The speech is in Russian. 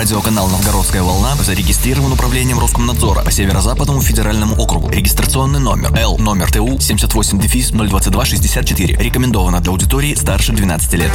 Радиоканал «Новгородская волна» зарегистрирован управлением Роскомнадзора по Северо-Западному федеральному округу. Регистрационный номер Л номер ТУ 78-022-64. Рекомендовано для аудитории старше 12 лет.